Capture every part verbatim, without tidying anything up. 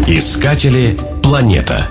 Искатели планета.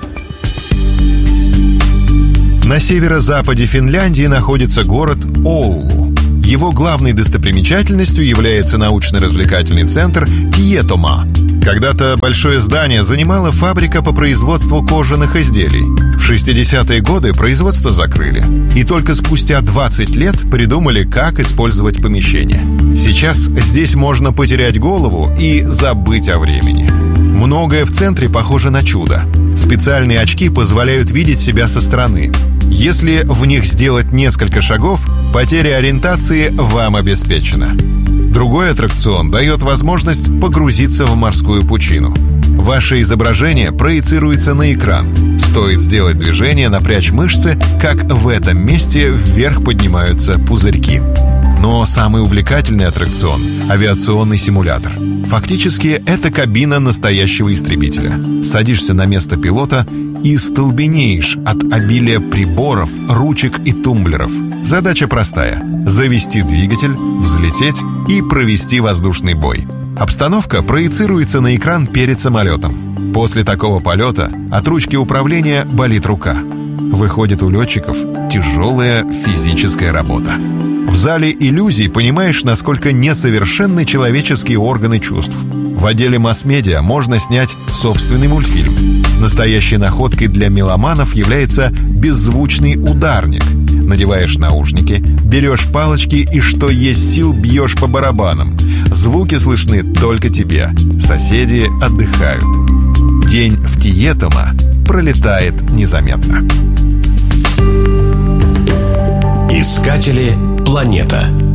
На северо-западе Финляндии находится город Оулу. Его главной достопримечательностью является научно-развлекательный центр Тиетома. Когда-то большое здание занимала фабрика по производству кожаных изделий. В шестидесятые годы производство закрыли. И только спустя двадцать лет придумали, как использовать помещение. Сейчас здесь можно потерять голову и забыть о времени. Многое в центре похоже на чудо. Специальные очки позволяют видеть себя со стороны. Если в них сделать несколько шагов, потеря ориентации вам обеспечена. Другой аттракцион дает возможность погрузиться в морскую пучину. Ваше изображение проецируется на экран. Стоит сделать движение, напрячь мышцы, как в этом месте вверх поднимаются пузырьки. Но самый увлекательный аттракцион — авиационный симулятор. Фактически, это кабина настоящего истребителя. Садишься на место пилота и столбенеешь от обилия приборов, ручек и тумблеров. Задача простая — завести двигатель, взлететь и провести воздушный бой. Обстановка проецируется на экран перед самолетом. После такого полета от ручки управления болит рука. Выходит, у летчиков тяжелая физическая работа. В зале иллюзий понимаешь, насколько несовершенны человеческие органы чувств. В отделе масс-медиа можно снять собственный мультфильм. Настоящей находкой для меломанов является беззвучный ударник. Надеваешь наушники, берешь палочки и что есть сил бьешь по барабанам. Звуки слышны только тебе. Соседи отдыхают. День в Тиетома пролетает незаметно. Искатели планета.